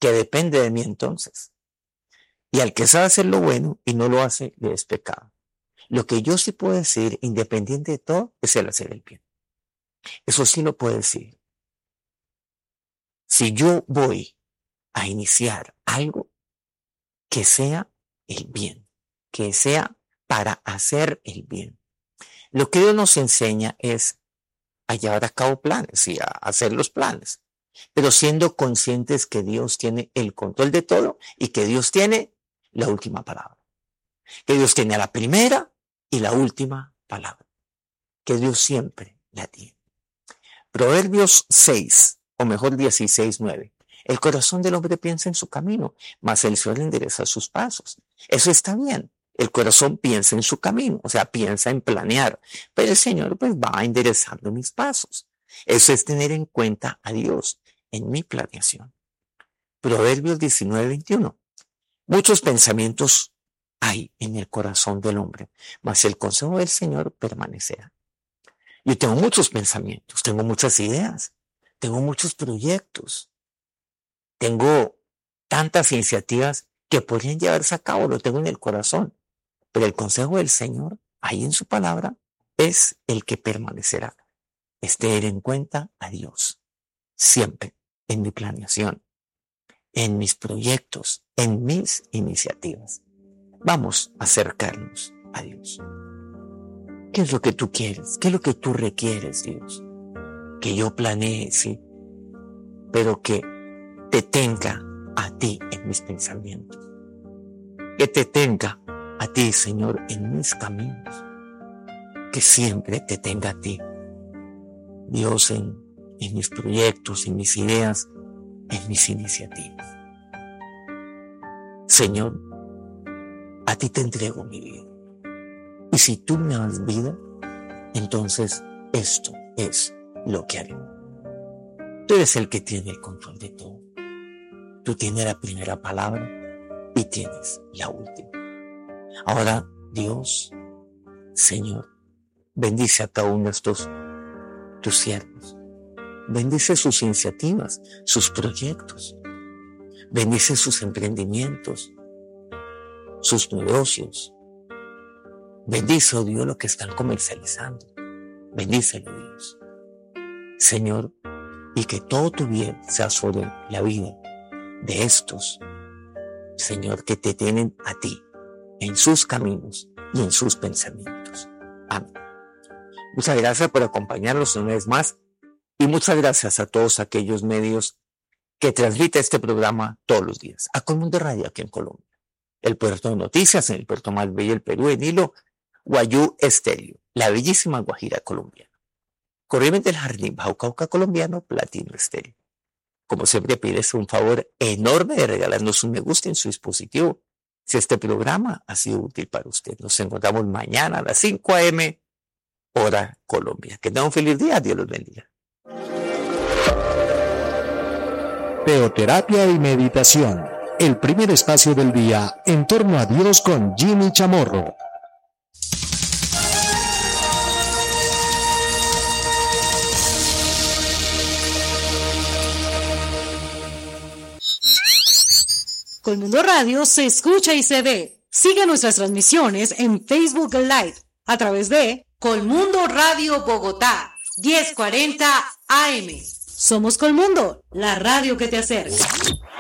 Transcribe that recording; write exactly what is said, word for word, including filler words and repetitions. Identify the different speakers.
Speaker 1: que depende de mí entonces. Y al que sabe hacer lo bueno y no lo hace, le es pecado. Lo que yo sí puedo decir, independiente de todo, es el hacer el bien. Eso sí lo puedo decir. Si yo voy a iniciar algo, que sea el bien, que sea para hacer el bien. Lo que Dios nos enseña es a llevar a cabo planes y a hacer los planes, pero siendo conscientes que Dios tiene el control de todo y que Dios tiene la última palabra, que Dios tiene la primera y la última palabra, que Dios siempre la tiene. Proverbios seis, o mejor dieciséis, nueve. El corazón del hombre piensa en su camino, mas el Señor endereza sus pasos. Eso está bien. El corazón piensa en su camino, o sea, piensa en planear. Pero el Señor pues va enderezando mis pasos. Eso es tener en cuenta a Dios en mi planeación. Proverbios diecinueve, veintiuno. Muchos pensamientos hay en el corazón del hombre, mas el consejo del Señor permanecerá. Yo tengo muchos pensamientos, tengo muchas ideas, tengo muchos proyectos. Tengo tantas iniciativas que podrían llevarse a cabo, lo tengo en el corazón. Pero el consejo del Señor, ahí en su palabra, es el que permanecerá. Es tener en cuenta a Dios, siempre, en mi planeación, en mis proyectos, en mis iniciativas. Vamos a acercarnos a Dios. ¿Qué es lo que tú quieres? ¿Qué es lo que tú requieres, Dios? Que yo planee, sí, pero que te tenga a ti en mis pensamientos, que te tenga a ti, Señor, en mis caminos, que siempre te tenga a ti, Dios, en, en mis proyectos, en mis ideas, en mis iniciativas. Señor, a ti te entrego mi vida, y si tú me das vida, entonces esto es lo que haré. Tú eres el que tiene el control de todo. Tú tienes la primera palabra y tienes la última. Ahora, Dios, Señor, bendice a cada uno de estos tus siervos. Bendice sus iniciativas, sus proyectos. Bendice sus emprendimientos, sus negocios. Bendice, oh Dios, lo que están comercializando. Bendícelo, Dios. Señor, y que todo tu bien sea sobre la vida de estos, Señor, que te tienen a ti en sus caminos y en sus pensamientos. Amén. Muchas gracias por acompañarnos una vez más y muchas gracias a todos aquellos medios que transmiten este programa todos los días. A Colmundo Radio aquí en Colombia, el Puerto de Noticias en el puerto más bello del Perú, en Hilo, Guayú Estéreo, la bellísima Guajira colombiana. Corrientes del Jardín, Bajo Cauca colombiano, Platino Estéreo. Como siempre, pides un favor enorme de regalarnos un me gusta en su dispositivo si este programa ha sido útil para usted. Nos encontramos mañana a las cinco a eme, hora Colombia. Que tengan un feliz día. Dios los bendiga.
Speaker 2: Teoterapia y meditación. El primer espacio del día en torno a Dios con Jimmy Chamorro.
Speaker 3: Colmundo Radio se escucha y se ve. Sigue nuestras transmisiones en Facebook Live a través de Colmundo Radio Bogotá, diez cuarenta A M. Somos Colmundo, la radio que te acerca.